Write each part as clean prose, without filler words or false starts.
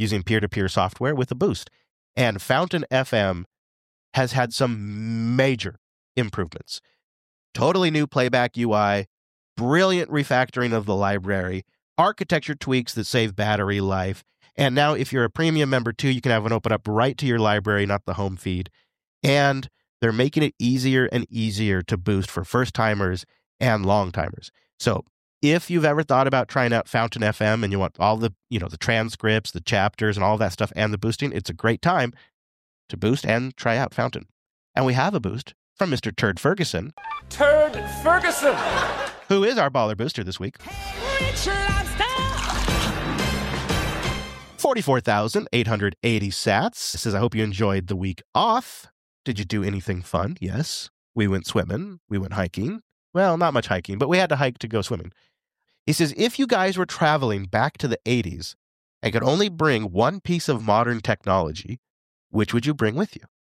using peer-to-peer software with a boost. And Fountain FM has had some major improvements. Totally new playback UI, brilliant refactoring of the library, architecture tweaks that save battery life. And now if you're a premium member too, you can have it open up right to your library, not the home feed. And they're making it easier and easier to boost for first-timers and long-timers. So if you've ever thought about trying out Fountain FM and you want all the, the transcripts, the chapters, and all of that stuff, and the boosting, it's a great time to boost and try out Fountain. And we have a boost from Mr. Turd Ferguson. Turd Ferguson! Who is our baller booster this week. 44,880 sats. Says, I hope you enjoyed the week off. Did you do anything fun? Yes. We went swimming. We went hiking. Well, not much hiking, but we had to hike to go swimming. He says, if you guys were traveling back to the 80s and could only bring one piece of modern technology, which would you bring with you?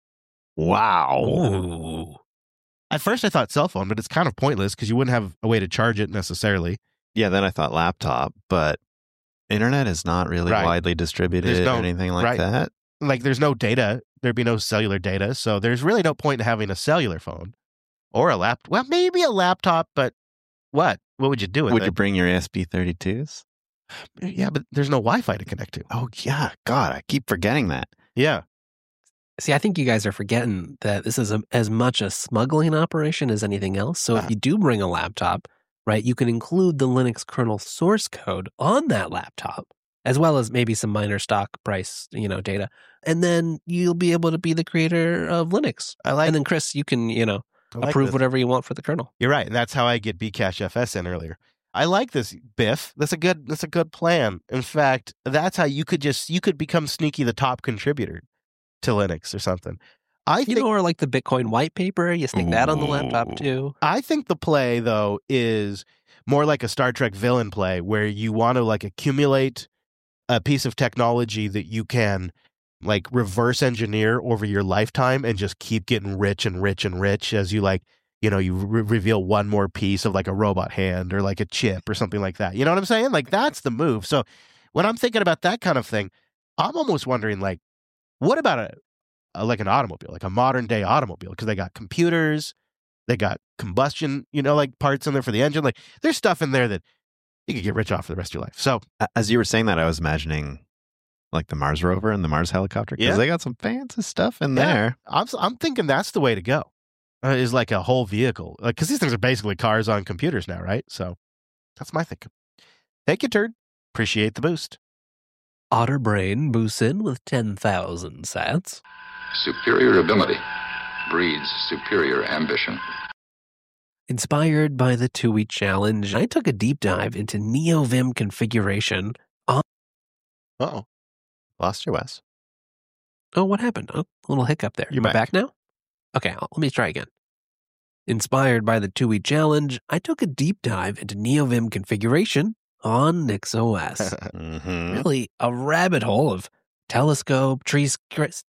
Wow. Ooh. At first I thought cell phone, but it's kind of pointless because you wouldn't have a way to charge it necessarily. Yeah, then I thought laptop, but internet is not really widely distributed or anything like that. Like there's no data. There'd be no cellular data. So there's really no point in having a cellular phone or a laptop. Well, maybe a laptop, but what? What would you do with it? Would you bring your SB32s? Yeah, but there's no Wi-Fi to connect to. Oh, yeah. God, I keep forgetting that. Yeah. See, I think you guys are forgetting that this is as much a smuggling operation as anything else. So if you do bring a laptop, right, you can include the Linux kernel source code on that laptop, as well as maybe some minor stock price, data. And then you'll be able to be the creator of Linux. And then, Chris, you can, approve whatever you want for the kernel. You're right. And that's how I get Bcash FS in earlier. I like this, Biff. That's a good plan. In fact, that's how you could become Sneaky the top contributor to Linux or something. I think, or like the Bitcoin white paper, you stick that on the laptop too. I think the play though is more like a Star Trek villain play where you want to like accumulate a piece of technology that you can like reverse engineer over your lifetime and just keep getting rich and rich and rich as you you reveal one more piece of like a robot hand or like a chip or something like that. You know what I'm saying? Like that's the move. So when I'm thinking about that kind of thing, I'm almost wondering like, what about like an automobile, like a modern day automobile? Because they got computers, they got combustion, like parts in there for the engine. Like there's stuff in there that you could get rich off for the rest of your life. So as you were saying that, I was imagining like the Mars rover and the Mars helicopter because they got some fancy stuff in there. I'm thinking that's the way to go. Is like a whole vehicle, because these things are basically cars on computers now, right? So that's my thinking. Thank you, Turd. Appreciate the boost. Otterbrain boosts in with 10,000 sats. Superior ability breeds superior ambition. Inspired by the 2-week challenge, I took a deep dive into NeoVim configuration on... Uh-oh. Lost your Wes. Oh, what happened? Oh, a little hiccup there. You're back now? Okay, let me try again. Inspired by the 2-week challenge, I took a deep dive into NeoVim configuration on NixOS. Really a rabbit hole of telescope, tree sitter,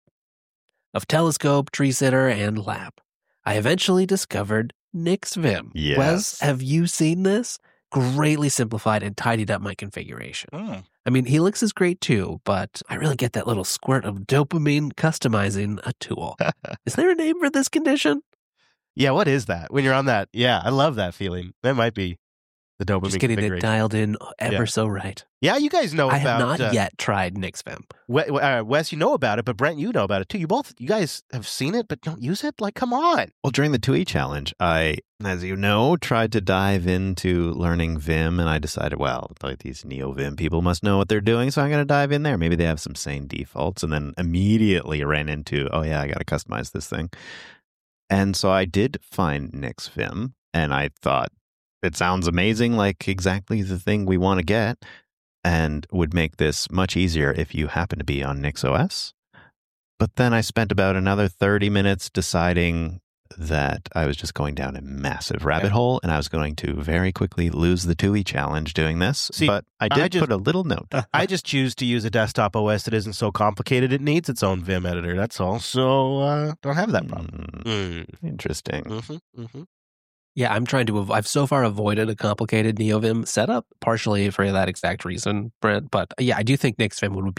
and lap. I eventually discovered NixVim. Yes. Wes, have you seen this? Greatly simplified and tidied up my configuration. I mean, Helix is great too, but I really get that little squirt of dopamine customizing a tool. Is there a name for this condition? Yeah, what is that? When you're on that, yeah, I love that feeling. That might be the dopamine Just getting it dialed in ever so right. Yeah, you guys know I about... I have not yet tried NixVim. Wes, you know about it, but Brent, you know about it too. You guys have seen it, but don't use it? Like, come on. Well, during the 2E challenge, I, as you know, tried to dive into learning Vim, and I decided, well, like these NeoVim people must know what they're doing, so I'm going to dive in there. Maybe they have some sane defaults, and then immediately ran into, oh yeah, I got to customize this thing. And so I did find NixVim, and I thought, it sounds amazing, like exactly the thing we want to get, and would make this much easier if you happen to be on NixOS. But then I spent about another 30 minutes deciding that I was just going down a massive rabbit hole, and I was going to very quickly lose the 2E challenge doing this. See, but I did put a little note. I just choose to use a desktop OS that isn't so complicated. It needs its own Vim editor. That's all. So don't have that problem. Interesting. Yeah, I've so far avoided a complicated NeoVim setup, partially for that exact reason, Brent. But yeah, I do think NixVim would be